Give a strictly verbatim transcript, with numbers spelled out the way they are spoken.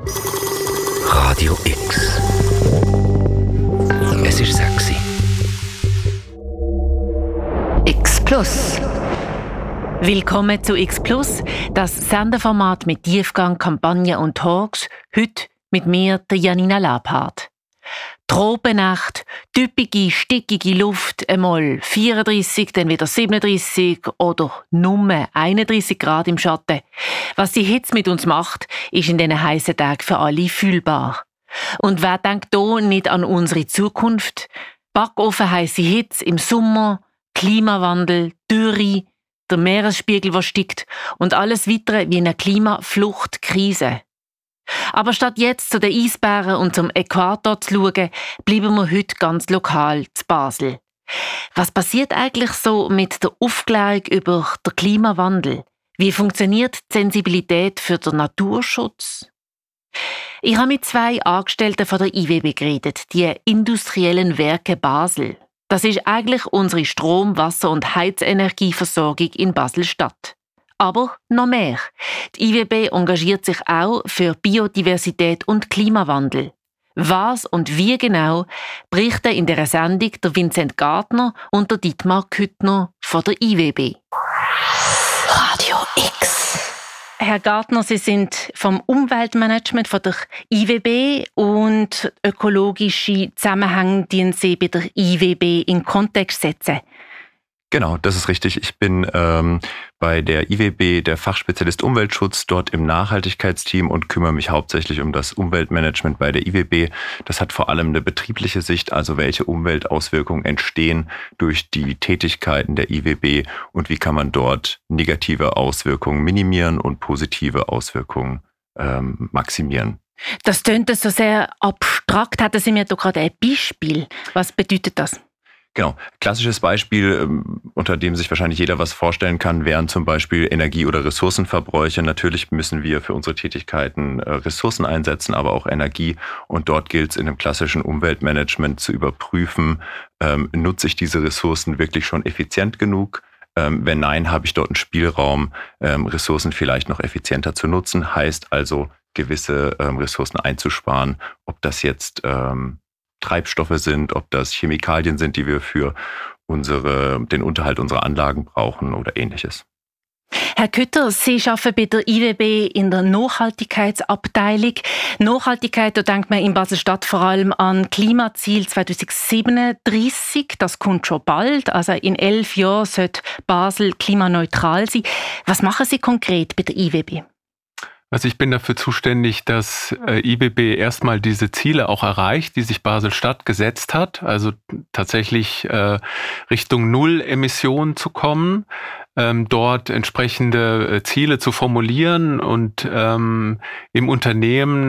Radio X. Es ist sexy. X Plus. Willkommen zu X Plus, das Sendeformat mit Tiefgang, Kampagnen und Talks. Heute mit mir, der Janina Labhardt. Tropennacht, typische, stickige Luft, einmal vierunddreissig, dann wieder siebenunddreissig oder nur einunddreissig Grad im Schatten. Was die Hitze mit uns macht, ist in diesen heißen Tagen für alle fühlbar. Und wer denkt hier nicht an unsere Zukunft? Backofen heisse Hitze im Sommer, Klimawandel, Dürre, der Meeresspiegel, der steigt und alles weitere wie eine Klimafluchtkrise. Aber statt jetzt zu den Eisbären und zum Äquator zu schauen, bleiben wir heute ganz lokal zu Basel. Was passiert eigentlich so mit der Aufklärung über den Klimawandel? Wie funktioniert die Sensibilität für den Naturschutz? Ich habe mit zwei Angestellten von der I W B geredet, die Industriellen Werke Basel. Das ist eigentlich unsere Strom-, Wasser- und Heizenergieversorgung in Basel-Stadt. Aber noch mehr. Die I W B engagiert sich auch für Biodiversität und Klimawandel. Was und wie genau berichten in dieser Sendung der Vincent Gartner und der Dietmar Küttner von der I W B. Radio X. Herr Gartner, Sie sind vom Umweltmanagement von der I W B und ökologische Zusammenhänge, die Sie bei der I W B in Kontext setzen. Genau, das ist richtig. Ich bin ähm, bei der I W B der Fachspezialist Umweltschutz, dort im Nachhaltigkeitsteam und kümmere mich hauptsächlich um das Umweltmanagement bei der I W B. Das hat vor allem eine betriebliche Sicht, also welche Umweltauswirkungen entstehen durch die Tätigkeiten der I W B und wie kann man dort negative Auswirkungen minimieren und positive Auswirkungen ähm, maximieren. Das tönt so sehr abstrakt. Hatten Sie mir doch gerade ein Beispiel. Was bedeutet das? Genau. Klassisches Beispiel, unter dem sich wahrscheinlich jeder was vorstellen kann, wären zum Beispiel Energie- oder Ressourcenverbräuche. Natürlich müssen wir für unsere Tätigkeiten Ressourcen einsetzen, aber auch Energie. Und dort gilt es in einem klassischen Umweltmanagement zu überprüfen, ähm, nutze ich diese Ressourcen wirklich schon effizient genug? Ähm, wenn nein, habe ich dort einen Spielraum, ähm, Ressourcen vielleicht noch effizienter zu nutzen. Heißt also, gewisse ähm, Ressourcen einzusparen, ob das jetzt ähm, Treibstoffe sind, ob das Chemikalien sind, die wir für unsere, den Unterhalt unserer Anlagen brauchen oder ähnliches. Herr Kütter, Sie arbeiten bei der I W B in der Nachhaltigkeitsabteilung. Nachhaltigkeit, da denkt man in Basel-Stadt vor allem an Klimaziel zwanzig siebenunddreissig. Das kommt schon bald. Also in elf Jahren sollte Basel klimaneutral sein. Was machen Sie konkret bei der I W B? Also ich bin dafür zuständig, dass äh, I W B erstmal diese Ziele auch erreicht, die sich Basel-Stadt gesetzt hat. Also tatsächlich äh, Richtung Null Emissionen zu kommen, ähm, dort entsprechende äh, Ziele zu formulieren und ähm, im Unternehmen